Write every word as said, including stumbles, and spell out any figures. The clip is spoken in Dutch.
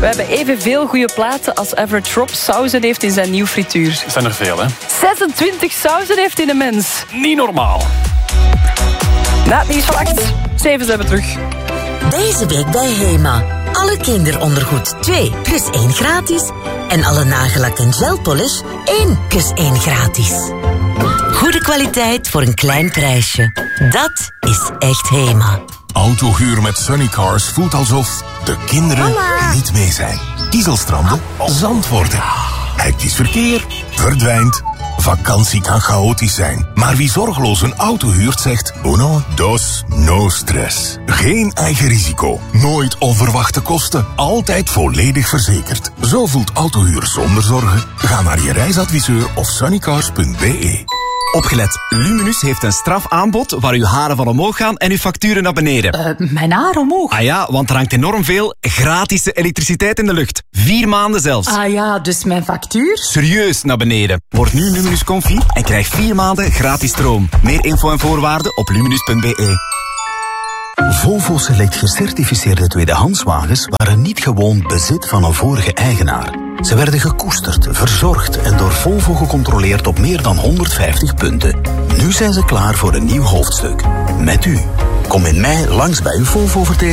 We hebben evenveel goede platen als Average Rob sauzen heeft in zijn nieuw frituur. Dat zijn er veel, hè? zesentwintig sauzen heeft in een mens. Niet normaal. Na het nieuws van acht, zeven zijn we terug. Deze week bij Hema. Alle kinderondergoed twee plus één gratis. En alle nagellak en gelpolish één plus één gratis. Goede kwaliteit voor een klein prijsje. Dat is echt Hema. Autohuur met Sunnycars voelt alsof de kinderen Mama. niet mee zijn. Kiezelstranden, zand worden. Hectisch verkeer, verdwijnt. Vakantie kan chaotisch zijn. Maar wie zorgeloos een auto huurt zegt uno, dos, no stress. Geen eigen risico. Nooit onverwachte kosten. Altijd volledig verzekerd. Zo voelt autohuur zonder zorgen. Ga naar je reisadviseur of sunnycars punt b e. Opgelet, Luminus heeft een strafaanbod waar uw haren van omhoog gaan en uw facturen naar beneden. Uh, mijn haar omhoog? Ah ja, want er hangt enorm veel gratis elektriciteit in de lucht. Vier maanden zelfs. Ah ja, dus mijn factuur? Serieus naar beneden. Word nu Luminus Confi en krijg vier maanden gratis stroom. Meer info en voorwaarden op luminus punt b e. Volvo Select gecertificeerde tweedehandswagens waren niet gewoon bezit van een vorige eigenaar. Ze werden gekoesterd, verzorgd en door Volvo gecontroleerd op meer dan honderdvijftig punten. Nu zijn ze klaar voor een nieuw hoofdstuk. Met u. Kom in mei langs bij uw Volvo-vertegenwoordiger